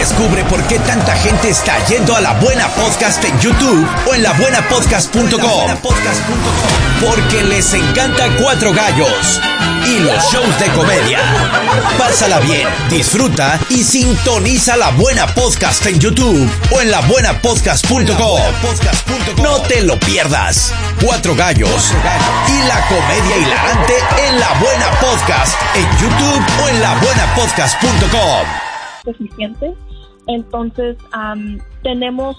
Descubre por qué tanta gente está yendo a La Buena Podcast en YouTube o en labuenapodcast.com. Porque les encanta Cuatro Gallos y los shows de comedia. Pásala bien, disfruta y sintoniza La Buena Podcast en YouTube o en labuenapodcast.com. No te lo pierdas. Cuatro Gallos y la comedia hilarante en La Buena Podcast en YouTube o en labuenapodcast.com. Eficiente. Entonces tenemos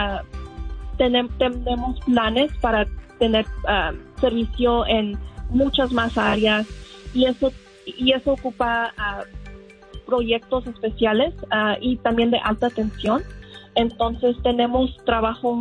planes para tener servicio en muchas más áreas y eso ocupa proyectos especiales y también de alta tensión. Entonces tenemos trabajo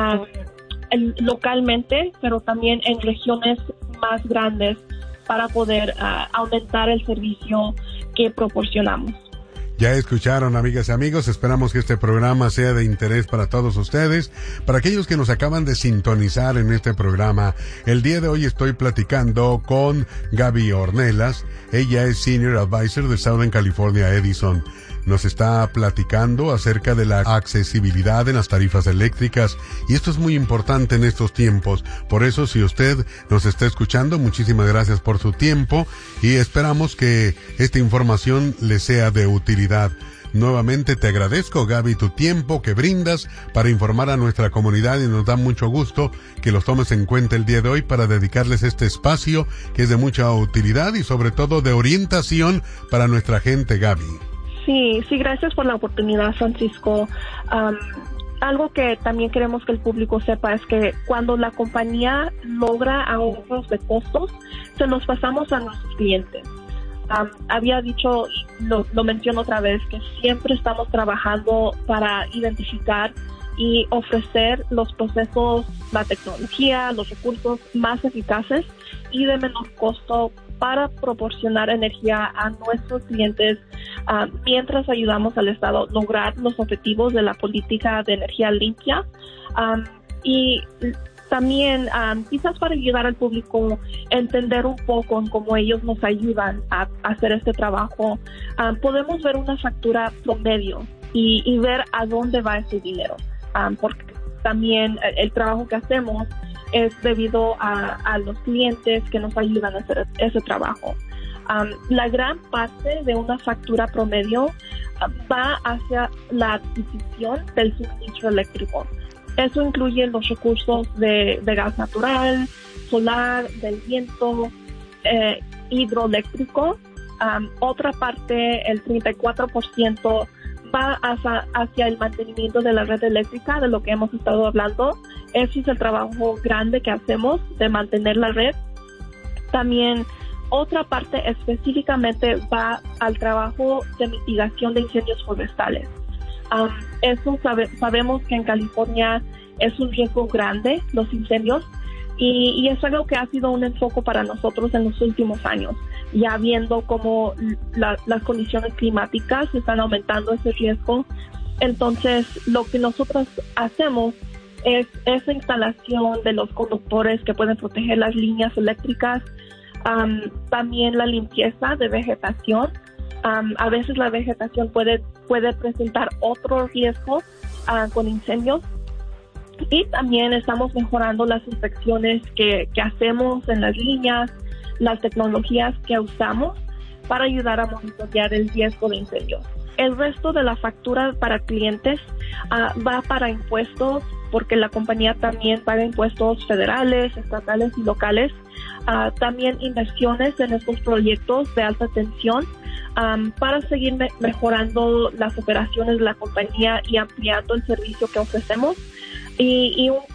localmente, pero también en regiones más grandes para poder aumentar el servicio que proporcionamos. Ya escucharon, amigas y amigos, esperamos que este programa sea de interés para todos ustedes. Para aquellos que nos acaban de sintonizar en este programa, el día de hoy estoy platicando con Gaby Ornelas. Ella es Senior Advisor de Southern California Edison. Nos está platicando acerca de la accesibilidad en las tarifas eléctricas y esto es muy importante en estos tiempos. Por eso, si usted nos está escuchando, muchísimas gracias por su tiempo y esperamos que esta información le sea de utilidad. Nuevamente te agradezco, Gaby, tu tiempo que brindas para informar a nuestra comunidad y nos da mucho gusto que los tomes en cuenta el día de hoy para dedicarles este espacio que es de mucha utilidad y sobre todo de orientación para nuestra gente, Gaby. Sí, gracias por la oportunidad, Francisco. Algo que también queremos que el público sepa es que cuando la compañía logra ahorros de costos, se los pasamos a nuestros clientes. Había dicho, lo menciono otra vez, que siempre estamos trabajando para identificar y ofrecer los procesos, la tecnología, los recursos más eficaces y de menor costo para proporcionar energía a nuestros clientes mientras ayudamos al Estado a lograr los objetivos de la política de energía limpia y también quizás para ayudar al público a entender un poco en cómo ellos nos ayudan a hacer este trabajo. Podemos ver una factura promedio y ver a dónde va ese dinero, porque también el trabajo que hacemos es debido a los clientes que nos ayudan a hacer ese trabajo. La gran parte de una factura promedio va hacia la adquisición del suministro eléctrico. Eso incluye los recursos de gas natural, solar, del viento, hidroeléctrico. Otra parte, el 34%, va hacia el mantenimiento de la red eléctrica, de lo que hemos estado hablando. Ese es el trabajo grande que hacemos de mantener la red. También otra parte específicamente va al trabajo de mitigación de incendios forestales. Eso sabemos que en California es un riesgo grande, los incendios, y es algo que ha sido un enfoque para nosotros en los últimos años, ya viendo cómo las condiciones climáticas están aumentando ese riesgo. Entonces, lo que nosotros hacemos es esa instalación de los conductores que pueden proteger las líneas eléctricas, también la limpieza de vegetación. A veces la vegetación puede presentar otro riesgo con incendios. Y también estamos mejorando las inspecciones que hacemos en las líneas, las tecnologías que usamos para ayudar a monitorear el riesgo de incendios. El resto de la factura para clientes va para impuestos, porque la compañía también paga impuestos federales, estatales y locales. También inversiones en estos proyectos de alta tensión para seguir mejorando las operaciones de la compañía y ampliando el servicio que ofrecemos. Y un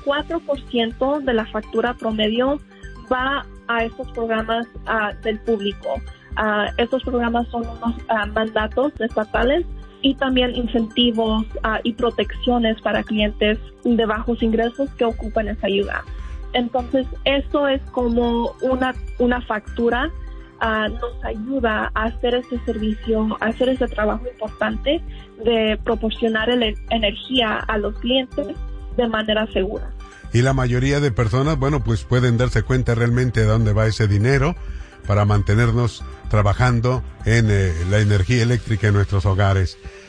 4% de la factura promedio va a estos programas del público. Estos programas son unos mandatos estatales y también incentivos y protecciones para clientes de bajos ingresos que ocupan esa ayuda. Entonces, esto es como una factura nos ayuda a hacer este servicio, a hacer ese trabajo importante de proporcionar energía a los clientes de manera segura. Y la mayoría de personas, bueno, pues pueden darse cuenta realmente de dónde va ese dinero para mantenernos trabajando en la energía eléctrica en nuestros hogares.